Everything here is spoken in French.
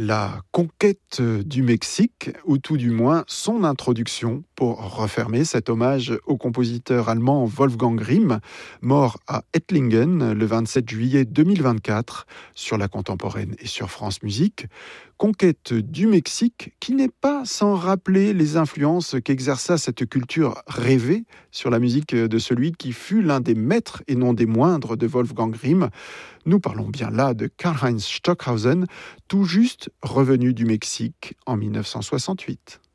La conquête du Mexique, ou tout du moins son introduction, pour refermer cet hommage au compositeur allemand Wolfgang Grimm, mort à Ettlingen le 27 juillet 2024, sur la contemporaine et sur France Musique. Conquête du Mexique qui n'est pas sans rappeler les influences qu'exerça cette culture rêvée sur la musique de celui qui fut l'un des maîtres et non des moindres de Wolfgang Grimm. Nous parlons bien là de Karlheinz Stockhausen, tout juste revenu du Mexique en 1968.